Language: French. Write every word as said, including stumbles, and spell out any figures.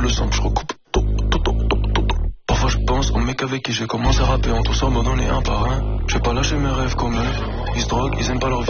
le sample, je recoupe. Top, top, top, top, top. Parfois je pense aux mecs avec qui j'ai commencé à rapper, on tous en mode on est un par un. Je vais pas lâcher mes rêves comme eux. Ils se droguent, ils aiment pas leur vie.